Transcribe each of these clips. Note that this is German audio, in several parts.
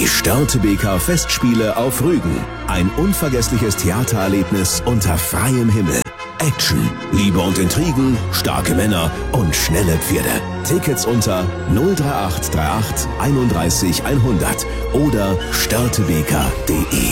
Die Störtebeker Festspiele auf Rügen. Ein unvergessliches Theatererlebnis unter freiem Himmel. Action, Liebe und Intrigen, starke Männer und schnelle Pferde. Tickets unter 03838 31 100 oder störtebeker.de.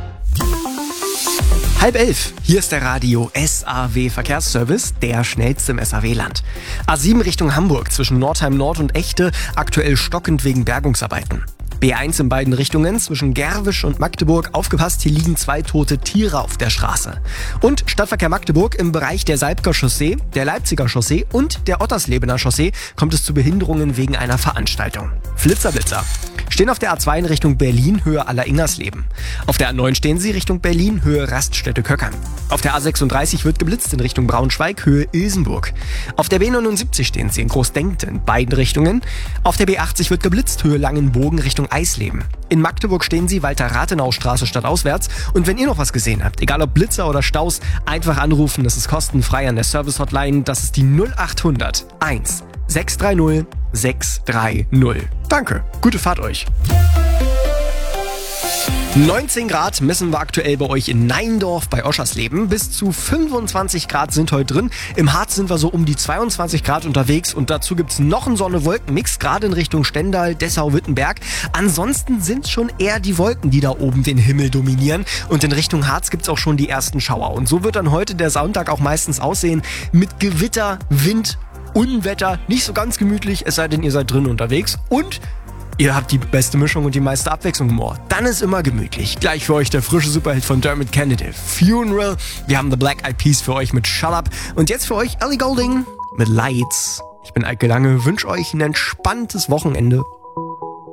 10:30. Hier ist der Radio SAW Verkehrsservice, der schnellste im SAW-Land. A7 Richtung Hamburg zwischen Nordheim Nord und Echte, aktuell stockend wegen Bergungsarbeiten. B1 in beiden Richtungen zwischen Gerwisch und Magdeburg. Aufgepasst, hier liegen 2 tote Tiere auf der Straße. Und Stadtverkehr Magdeburg im Bereich der Salbker Chaussee, der Leipziger Chaussee und der Otterslebener Chaussee kommt es zu Behinderungen wegen einer Veranstaltung. Blitzerblitzer. Stehen auf der A2 in Richtung Berlin, Höhe Aller-Ingersleben. Auf der A9 stehen sie Richtung Berlin, Höhe Raststätte Köckern. Auf der A36 wird geblitzt in Richtung Braunschweig, Höhe Ilsenburg. Auf der B79 stehen sie in Großdenkte in beiden Richtungen. Auf der B80 wird geblitzt, Höhe Langenbogen Richtung Eisleben. In Magdeburg stehen sie Walter-Rathenau-Straße stadtauswärts. Und wenn ihr noch was gesehen habt, egal ob Blitzer oder Staus, einfach anrufen, das ist kostenfrei an der Service-Hotline. Das ist die 0800 1 630 630. Danke, gute Fahrt euch. 19 Grad messen wir aktuell bei euch in Neindorf bei Oschersleben. Bis zu 25 Grad sind heute drin. Im Harz sind wir so um die 22 Grad unterwegs und dazu gibt's noch einen Sonne-Wolken-Mix, gerade in Richtung Stendal, Dessau, Wittenberg. Ansonsten sind schon eher die Wolken, die da oben den Himmel dominieren und in Richtung Harz gibt's auch schon die ersten Schauer. Und so wird dann heute der Sonntag auch meistens aussehen mit Gewitter, Wind, Unwetter, nicht so ganz gemütlich, es sei denn, ihr seid drin unterwegs und ihr habt die beste Mischung und die meiste Abwechslung im Ohr. Dann ist immer gemütlich. Gleich für euch der frische Superhit von Dermot Kennedy, Funeral. Wir haben The Black Eyed Peas für euch mit Shut Up. Und jetzt für euch Ellie Goulding mit Lights. Ich bin Eike Lange, wünsche euch ein entspanntes Wochenende.